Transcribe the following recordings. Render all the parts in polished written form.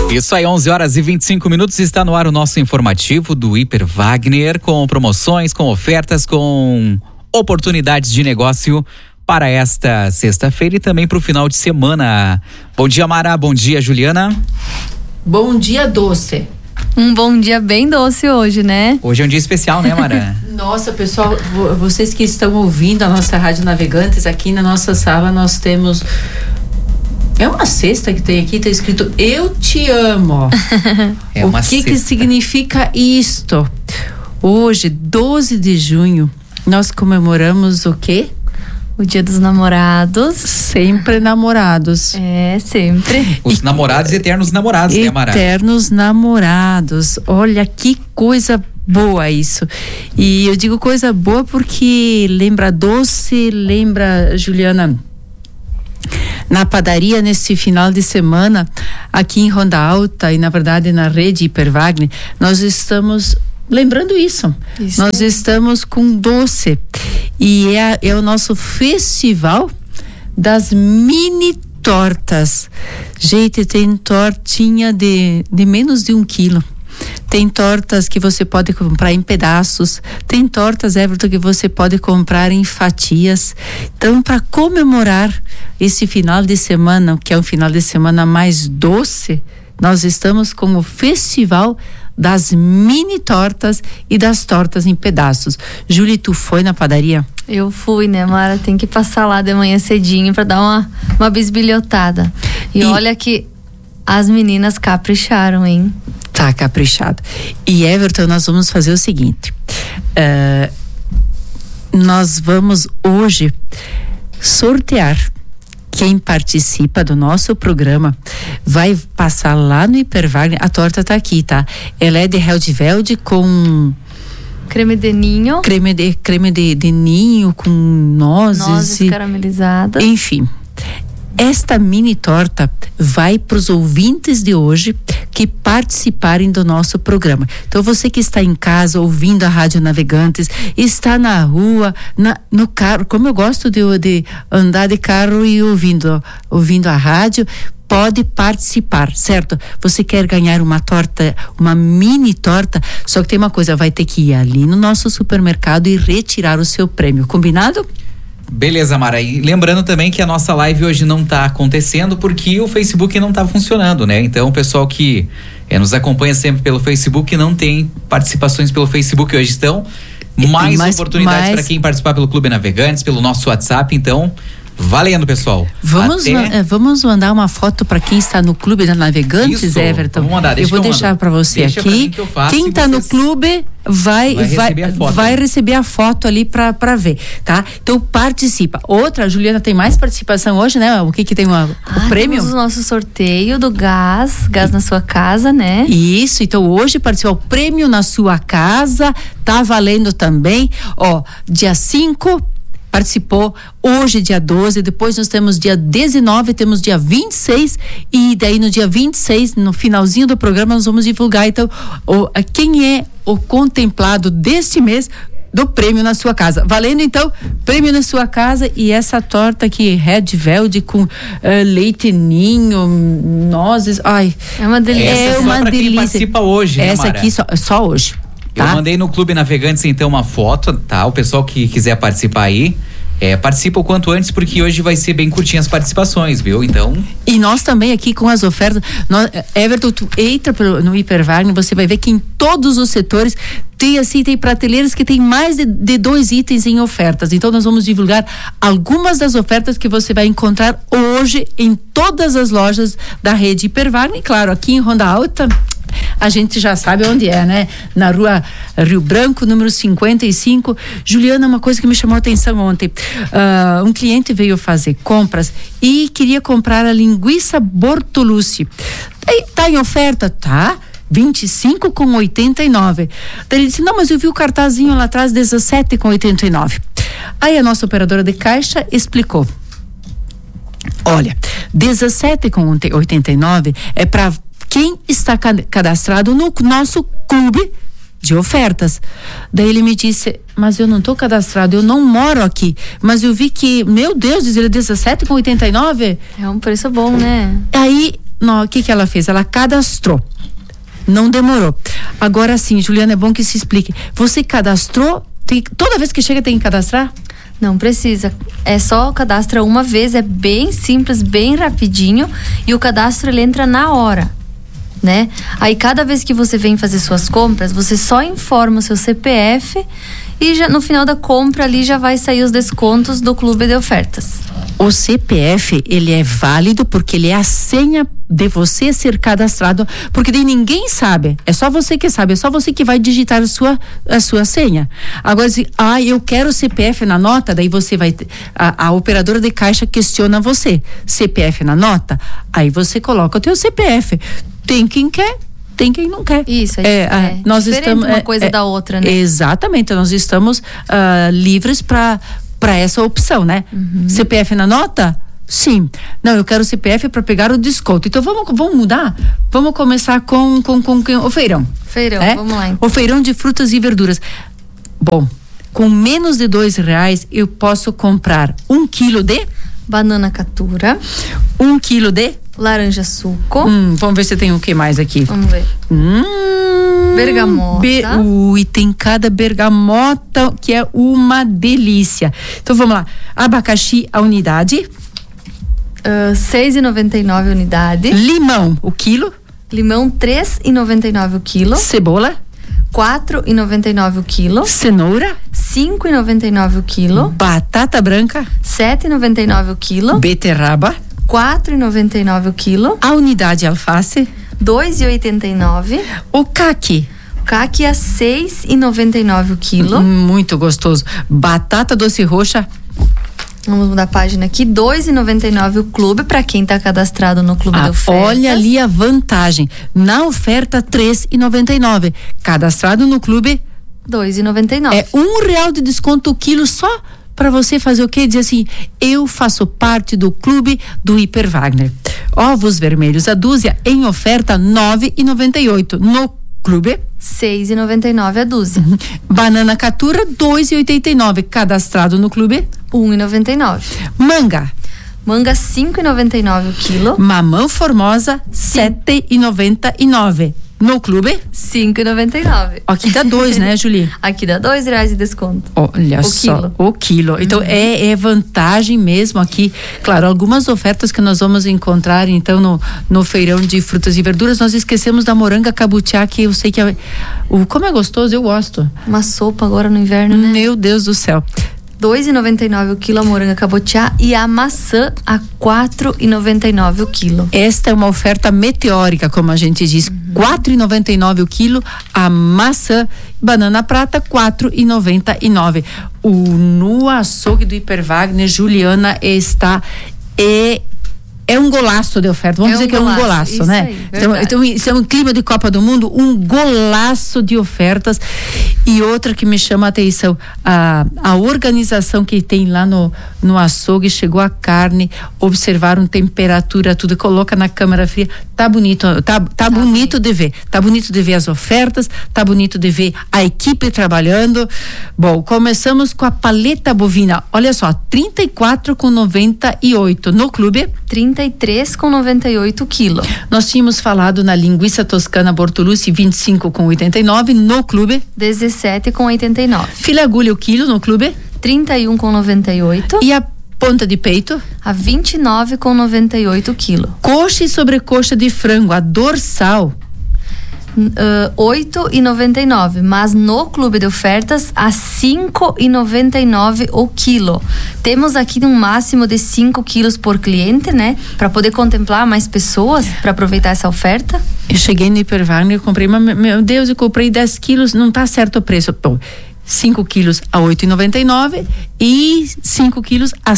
Isso aí, 11h25, está no ar o nosso informativo do Hiper Wagner, com promoções, com ofertas, com oportunidades de negócio para esta sexta-feira e também para o final de semana. Bom dia, Mara. Bom dia, Juliana. Bom dia, doce. Um bom dia bem doce hoje, né? Hoje é um dia especial, né, Mara? Nossa, pessoal, vocês que estão ouvindo a nossa Rádio Navegantes, aqui na nossa sala nós temos... É uma cesta que tem aqui, tá escrito Eu Te Amo. É uma cesta. O que significa isto? Hoje, 12 de junho, nós comemoramos o quê? O Dia dos Namorados. Sempre namorados. É, sempre. Os namorados, eternos namorados, né, Mara? Eternos namorados. Olha que coisa boa isso. E eu digo coisa boa porque lembra doce, lembra, Juliana, na padaria nesse final de semana, aqui em Ronda Alta e na verdade na rede Hiper Wagner, nós estamos lembrando isso. Nós estamos com doce e é o nosso festival das mini tortas. Gente, tem tortinha de menos de 1 quilo. Tem tortas que você pode comprar em pedaços. Tem tortas, Everton, que você pode comprar em fatias. Então, para comemorar esse final de semana, que é um final de semana mais doce, nós estamos com o Festival das Mini Tortas e das Tortas em Pedaços. Júlia, tu foi na padaria? Eu fui, né, Mara? Tem que passar lá de manhã cedinho para dar uma bisbilhotada. E olha que as meninas capricharam, hein? Tá caprichado. E Everton, nós vamos fazer o seguinte, nós vamos hoje sortear. Quem participa do nosso programa vai passar lá no Hiper Wagner. A torta tá aqui, tá? Ela é de Heldveld com creme de ninho. Creme de ninho com nozes caramelizadas. Enfim. Esta mini torta vai para os ouvintes de hoje que participarem do nosso programa. Então você que está em casa ouvindo a Rádio Navegantes, está na rua, no carro, como eu gosto de andar de carro e ouvindo a rádio, pode participar, certo? Você quer ganhar uma torta, uma mini torta, só que tem uma coisa, vai ter que ir ali no nosso supermercado e retirar o seu prêmio, combinado? Beleza, Mara. E lembrando também que a nossa live hoje não está acontecendo porque o Facebook não está funcionando, né? Então, o pessoal que nos acompanha sempre pelo Facebook não tem participações pelo Facebook hoje. Então, mais oportunidades para quem participar pelo Clube Navegantes, pelo nosso WhatsApp. Então, valendo, pessoal. Vamos mandar uma foto para quem está no Clube da Navegantes, isso, Everton. Vamos mandar, eu vou deixar para você aqui. Quem está no clube vai receber a foto ali para ver, tá? Então participa. Outra, a Juliana tem mais participação hoje, né? O que tem o prêmio? Temos o nosso sorteio do gás na sua casa, né? Isso, então hoje participa o prêmio na sua casa, tá valendo também, ó, dia 5 participou, hoje dia 12, depois nós temos dia 19, temos dia 26 e daí no dia 26, no finalzinho do programa nós vamos divulgar então quem é o contemplado deste mês do prêmio na sua casa, valendo então prêmio na sua casa e essa torta aqui Heldveld com leite ninho, nozes, ai, é uma delícia. É uma delícia. Quem participa hoje, essa né, Mara? Aqui só hoje. Eu mandei no Clube Navegantes então uma foto, tá? O pessoal que quiser participar aí, participa o quanto antes, porque hoje vai ser bem curtinho as participações, viu? Então... E nós também aqui com as ofertas, Everton, tu entra no Hiper Wagner, você vai ver que em todos os setores tem prateleiras que tem mais de 2 itens em ofertas. Então nós vamos divulgar algumas das ofertas que você vai encontrar hoje em todas as lojas da rede Hiper Wagner. E claro, aqui em Ronda Alta, a gente já sabe onde é, né? Na rua Rio Branco, número 55. Juliana, uma coisa que me chamou a atenção ontem, um cliente veio fazer compras e queria comprar a linguiça Bortolucci. Tá em oferta? Tá. 25,89. Daí ele disse, não, mas eu vi o cartazinho lá atrás, 17,89. Aí a nossa operadora de caixa explicou. Olha, 17,89 é para quem está cadastrado no nosso clube de ofertas. Daí ele me disse, mas eu não estou cadastrado, eu não moro aqui, mas eu vi que, meu Deus, ele é 17,89? É um preço bom, né? Aí o que ela fez? Ela cadastrou. Não demorou. Agora sim, Juliana, é bom que se explique. Você cadastrou, toda vez que chega tem que cadastrar? Não precisa. É só cadastra uma vez, é bem simples, bem rapidinho, e o cadastro ele entra na hora, né? Aí cada vez que você vem fazer suas compras, você só informa o seu CPF e já no final da compra ali já vai sair os descontos do clube de ofertas. O CPF, ele é válido porque ele é a senha de você ser cadastrado, porque daí ninguém sabe, é só você que sabe, é só você que vai digitar a sua senha. Agora, se eu quero o CPF na nota, daí você vai, a operadora de caixa questiona você, CPF na nota, aí você coloca o teu CPF, tem quem quer, tem quem não quer. Isso, nós diferente estamos uma coisa da outra, né? Exatamente, nós estamos livres para essa opção, né? CPF na nota? Sim. Não, eu quero CPF para pegar o desconto. Então vamos mudar? Vamos começar com o feirão. Feirão, vamos lá então. O feirão de frutas e verduras. Bom, com menos de R$2 eu posso comprar 1 quilo de banana catura, 1 quilo de laranja suco. Vamos ver se tem o que mais aqui. Vamos ver. Bergamota. E tem cada bergamota que é uma delícia. Então vamos lá. Abacaxi a unidade. 6,99 unidade. Limão, o quilo. Limão 3,99 o quilo. Cebola 4,99 o quilo. Cenoura 5,99 o quilo. Batata branca 7,99 o quilo. Beterraba 4,99 o quilo. A unidade alface 2,89. o caqui a 6,99 o quilo. Muito gostoso. Batata doce roxa, vamos mudar a página aqui, 2,99 o clube, para quem tá cadastrado no clube de ofertas. Olha ali a vantagem, na oferta 3,99, cadastrado no clube 2,99. é R$1 de desconto o quilo, só para você fazer o quê? Dizer assim, eu faço parte do clube do Hiper Wagner. Ovos vermelhos a dúzia em oferta 9,98 no clube 6,99 a dúzia. Banana catura 2,89, cadastrado no clube 1,99. Manga 5,99 o quilo. Mamão formosa 7,99 no clube 5,99. aqui dá 2, né, Julie? Aqui dá R$2 de desconto. Olha só, o quilo. Então é vantagem mesmo aqui. Claro, algumas ofertas que nós vamos encontrar então no feirão de frutas e verduras. Nós esquecemos da moranga cabutiá, que eu sei que como é gostoso, eu gosto. Uma sopa agora no inverno, né? Meu Deus do céu. 2,99 o quilo a moranga cabutiá e a maçã a 4,99 o quilo. Esta é uma oferta meteórica, como a gente diz. 4,99 o quilo a maçã. Banana prata 4,99. No açougue do Hiper Wagner, Juliana, está é um golaço de oferta. Vamos dizer que é um golaço, né? Aí, então, isso é um clima de Copa do Mundo, um golaço de ofertas. E outra que me chama a atenção, a organização que tem lá no açougue, chegou a carne, observaram temperatura, tudo, coloca na câmara fria. Tá bonito, tá bonito de ver. Tá bonito de ver as ofertas, tá bonito de ver a equipe trabalhando. Bom, começamos com a paleta bovina. Olha só, 34,98 no clube. 33,98 quilo. Nós tínhamos falado na linguiça toscana Bortolucci 25,89 no clube. 17,89. Filé agulha o quilo no clube. 31,98. E a ponta de peito? A 29,98 quilo. Coxa e sobrecoxa de frango, a dorsal. 8,99, mas no clube de ofertas a 5,99 o quilo. Temos aqui um máximo de 5 quilos por cliente, né? Para poder contemplar mais pessoas, para aproveitar essa oferta. Eu cheguei no Hiper Wagner, comprei, meu Deus, eu comprei 10 quilos, não tá certo o preço. Bom, 5 quilos a 8,99 e 5 quilos a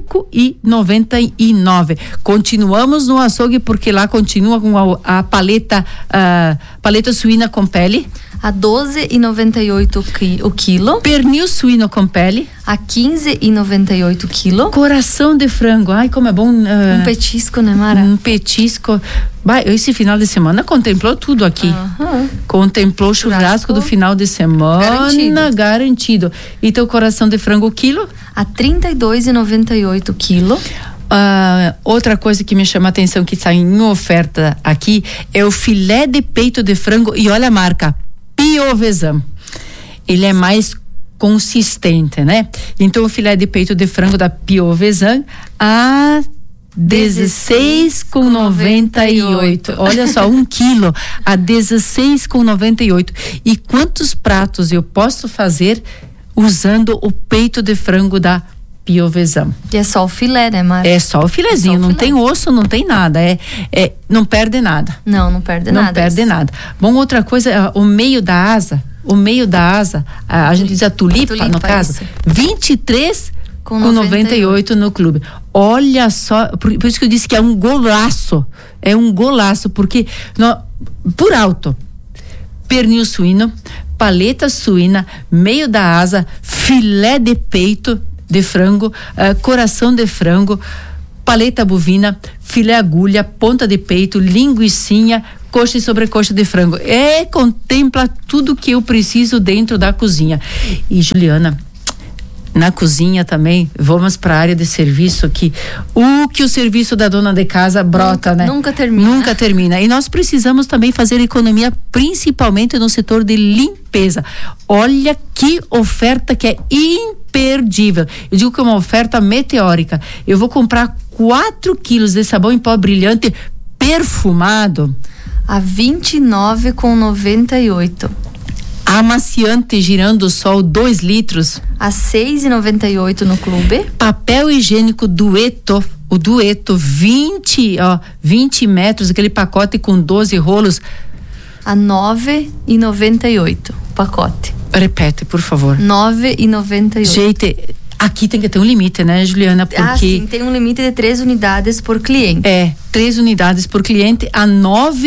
5,99. Continuamos no açougue porque lá continua com a paleta suína com pele. A 12,98 o quilo. Pernil suíno com pele. A 15,98 quilo. Coração de frango. Ai, como é bom. Um petisco, né, Mara? Um petisco. Esse final de semana contemplou tudo aqui. Contemplou o churrasco do final de semana. Garantido. Então, coração de frango, quilo? A 32,98 quilo. Outra coisa que me chama a atenção que está em oferta aqui é o filé de peito de frango, e olha a marca, Piovesan. Ele é mais consistente, né? Então o filé de peito de frango da Piovesan a 16,98. Olha só, 1 quilo a 16,98. E quantos pratos eu posso fazer usando o peito de frango da Piovesan? E é só o filé, né, Mara? É só o filezinho, não tem osso, não tem nada, não perde nada. Não perde nada. Não perde nada. Bom, outra coisa, o meio da asa, a gente diz a tulipa no caso, 23,98 no clube. Olha só, por isso que eu disse que é um golaço, porque por alto, pernil suíno, paleta suína, meio da asa, filé de peito de frango, coração de frango, paleta bovina, filé agulha, ponta de peito, linguicinha, coxa e sobrecoxa de frango. Contempla tudo que eu preciso dentro da cozinha. E Juliana, na cozinha também, vamos para a área de serviço aqui. O serviço da dona de casa brota, né? Nunca termina. E nós precisamos também fazer economia, principalmente no setor de limpeza. Olha que oferta que é imperdível. Eu digo que é uma oferta meteórica. Eu vou comprar 4 quilos de sabão em pó brilhante perfumado a R$ 29,98. Amaciante girando sol 2 litros a R$ 6,98 no clube. Papel higiênico Dueto, o Dueto 20 metros, aquele pacote com 12 rolos a R$ 9,98 o pacote. Repete, por favor. R$ 9,98. Gente, aqui tem que ter um limite, né, Juliana? Porque sim, tem um limite de 3 unidades por cliente. 3 unidades por cliente a R$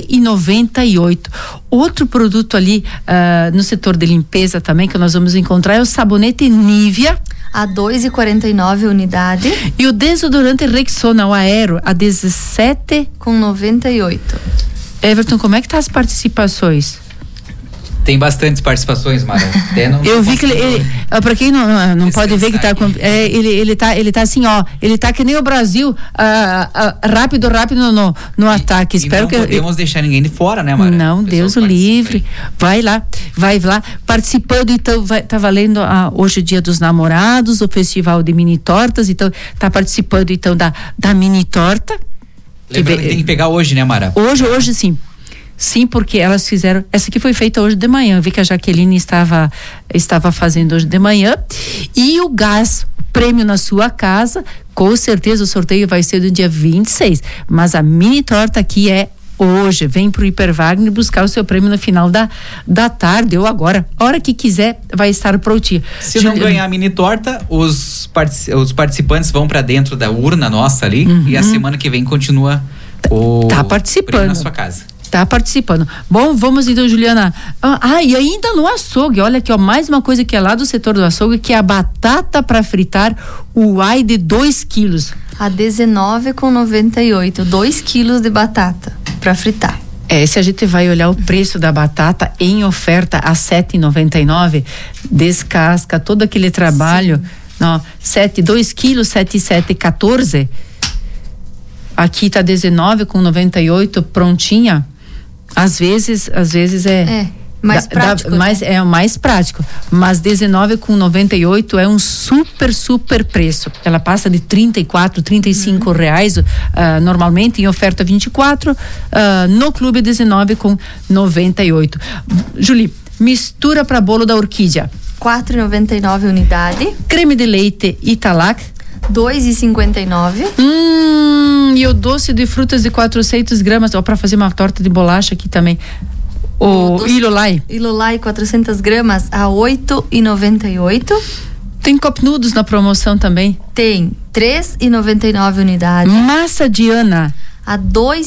9,98. Outro produto ali no setor de limpeza também que nós vamos encontrar é o sabonete Nivea a R$ 2,49 unidade. E o desodorante Rexona, o Aero, a R$ 17,98. Everton, como é que tá as participações? Tem bastantes participações, Mara. Eu vi que ele para quem não pode ver que tá ele tá assim, ele tá que nem o Brasil, rápido no ataque. Espero não podemos deixar ninguém de fora, né, Mara? Não, Deus o livre. Vai lá. Participando, então, tá valendo hoje o Dia dos Namorados, o Festival de Mini Tortas, então tá participando então da Mini Torta. Lembrando que tem que pegar hoje, né, Mara? Hoje sim. Sim, porque elas fizeram. Essa aqui foi feita hoje de manhã. Eu vi que a Jaqueline estava fazendo hoje de manhã. E o gás, prêmio na sua casa. Com certeza o sorteio vai ser do dia 26. Mas a mini torta aqui é hoje. Vem pro Hiper Wagner buscar o seu prêmio no final da tarde ou agora. A hora que quiser, vai estar prontinho. Se não ganhar a mini torta, os participantes vão para dentro da urna nossa ali. E a semana que vem continua tá participando prêmio na sua casa. Tá participando. Bom, vamos então, Juliana. E ainda no açougue, olha aqui, mais uma coisa que é lá do setor do açougue, que é a batata para fritar, o ai de 2 quilos. A R$ 19,98. 2 quilos de batata para fritar. Se a gente vai olhar o preço da batata em oferta a R$ 7,99, descasca todo aquele trabalho. 2 quilos, 7,14. Aqui tá 19,98 prontinha. Às vezes mais prático. É o mais prático. Mas 19,98 é um super preço. Ela passa de 34, 35 reais normalmente, em oferta 24, no clube 19,98. Julie, mistura para bolo da Orquídea. 4,99 unidade. Creme de leite Italac. 2,59. E o doce de frutas de 400 gramas, para fazer uma torta de bolacha aqui também. O Ilolai. Ilolai 400 gramas a 8,98. Tem Cup Noodles na promoção também? Tem, 3,99 unidade. Massa Diana. A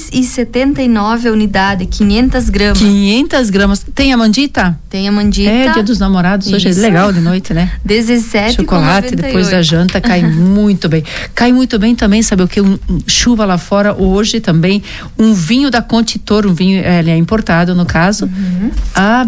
2,79 a unidade, 500 gramas. 500 gramas. Tem a mandita? Tem a mandita. É Dia dos Namorados, hoje é legal de noite, né? 17,98. Chocolate depois da janta cai muito bem. Cai muito bem também, sabe o que? Chuva lá fora hoje também. Um vinho da Contitor, um vinho, ele é importado no caso, a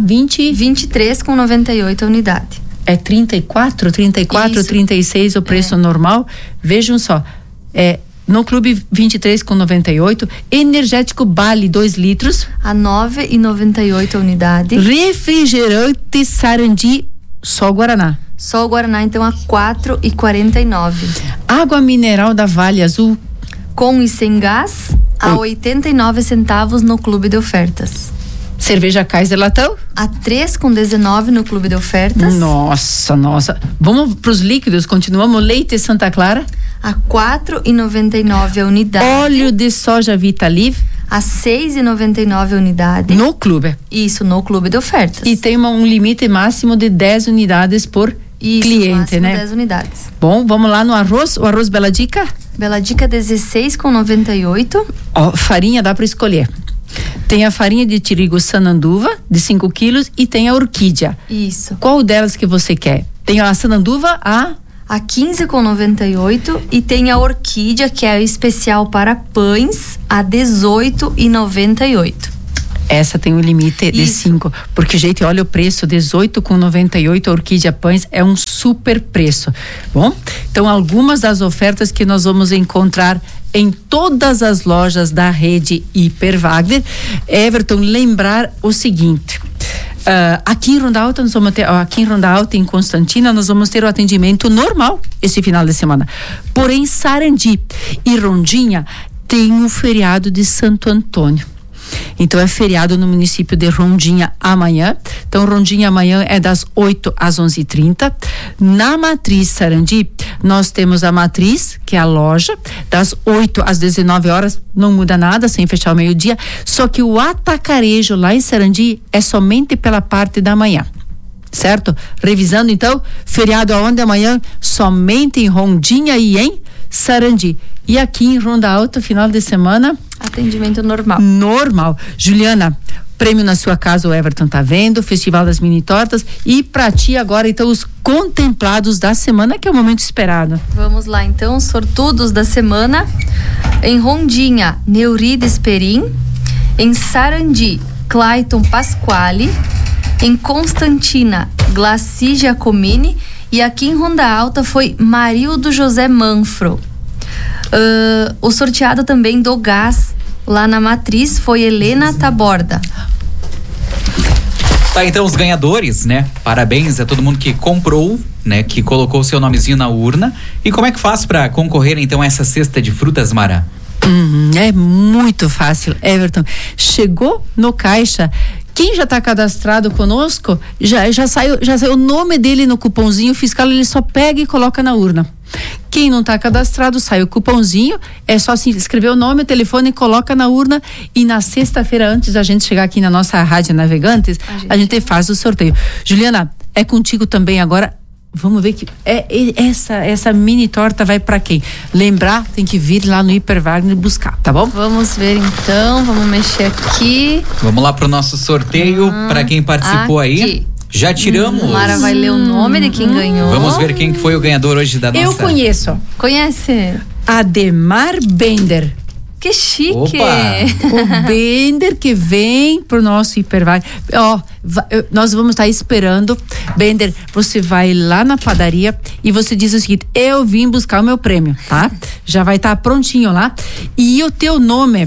23,98 a unidade. É 34, 36 o preço normal. Vejam só, No Clube 23,98. Energético Bali 2 litros. A 9,98 a unidade. Refrigerante Sarandi só Guaraná. Só o Guaraná, então, a 4,49. Água mineral da Vale Azul. Com e sem gás, a 89 centavos no Clube de Ofertas. Cerveja Kaiser Latão. A 3,19 no Clube de Ofertas. Nossa. Vamos pros líquidos, continuamos. Leite Santa Clara. A 4,99 a unidade. Óleo de soja Vitaliv. A 6,99 a unidade. No clube. Isso, no Clube de Ofertas. E tem um limite máximo de 10 unidades por cliente, né? 10 unidades. Bom, vamos lá no arroz. O arroz Bela Dica. Bela Dica 16,98. Ó, farinha dá para escolher. Tem a farinha de trigo Sananduva, de 5 quilos, e tem a orquídea. Isso. Qual delas que você quer? Tem a Sananduva, a 15,98 e tem a orquídea, que é especial para pães, a 18,98. Essa tem um limite de 5, porque, gente, olha o preço, 18,98 a orquídea pães é um super preço. Bom, então algumas das ofertas que nós vamos encontrar em todas as lojas da rede Hiper Wagner. Everton, lembrar o seguinte: aqui em Ronda Alta nós vamos ter, aqui em Ronda Alta, em Constantina, nós vamos ter o atendimento normal esse final de semana. Porém, Sarandi e Rondinha tem um feriado de Santo Antônio. Então é feriado no município de Rondinha amanhã. Então Rondinha amanhã é das 8 às 11h30. Na Matriz Sarandi, nós temos a Matriz, que é a loja, das 8 às 19 horas, não muda nada, sem fechar o meio-dia. Só que o atacarejo lá em Sarandi é somente pela parte da manhã. Certo? Revisando então, feriado aonde amanhã? Somente em Rondinha e em Sarandi. E aqui em Ronda Alta, final de semana, atendimento normal. Juliana, prêmio na sua casa, o Everton tá vendo, Festival das Mini Tortas, e pra ti agora então os contemplados da semana, que é o momento esperado. Vamos lá então, sortudos da semana. Em Rondinha, Neurides Perim. Em Sarandi, Clayton Pasquale. Em Constantina, Glaci Giacomini. E aqui em Ronda Alta foi Marildo José Manfro. O sorteado também do gás lá na Matriz foi Helena Taborda. Tá, então os ganhadores, né? Parabéns a todo mundo que comprou, né? Que colocou o seu nomezinho na urna. E como é que faz para concorrer então a essa cesta de frutas, Mara? É muito fácil, Everton. Chegou no caixa. Quem já está cadastrado conosco, já saiu o nome dele no cupomzinho fiscal, ele só pega e coloca na urna. Quem não está cadastrado, sai o cupomzinho, é só assim, escrever o nome, o telefone e coloca na urna, e na sexta-feira, antes da gente chegar aqui na nossa Rádio Navegantes, a gente faz o sorteio. Juliana, é contigo também agora. Vamos ver que essa mini torta vai para quem? Lembrar, tem que vir lá no Hiper Wagner buscar, tá bom? Vamos ver então, vamos mexer aqui. Vamos lá pro nosso sorteio, para quem participou aqui. Aí. Já tiramos. Mara vai ler o nome de quem ganhou. Vamos ver quem foi o ganhador hoje da nossa. Eu conheço. Conhece? Ademar Bender. Que chique! O Bender que vem pro nosso Hiper Wagner. Nós vamos estar esperando. Bender, você vai lá na padaria e você diz o seguinte: eu vim buscar o meu prêmio, tá? Já vai estar prontinho lá. E o teu nome...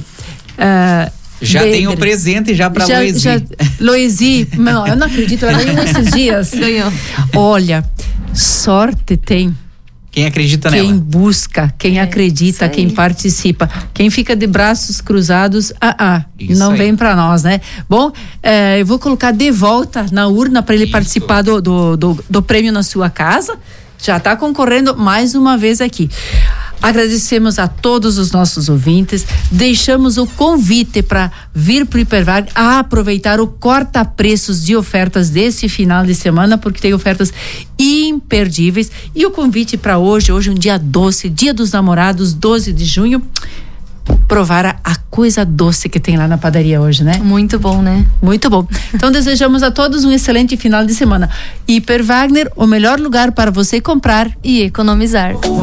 já Bender. Tem o presente já pra Loesi. Loesi, não, eu não acredito, ela ganhou esses dias. Ganhou. Olha, sorte tem quem acredita nela. Quem busca, quem acredita, quem participa. Quem fica de braços cruzados, não vem pra nós, né? Bom, eu vou colocar de volta na urna para ele participar do prêmio na sua casa. Já tá concorrendo mais uma vez aqui. Agradecemos a todos os nossos ouvintes, deixamos o convite para vir para o Hiper Wagner a aproveitar o corta-preços de ofertas desse final de semana, porque tem ofertas imperdíveis. E o convite para hoje é um dia doce, Dia dos Namorados, 12 de junho, provar a coisa doce que tem lá na padaria hoje, né? Muito bom, né? Muito bom. Então desejamos a todos um excelente final de semana. Hiper Wagner, o melhor lugar para você comprar e economizar.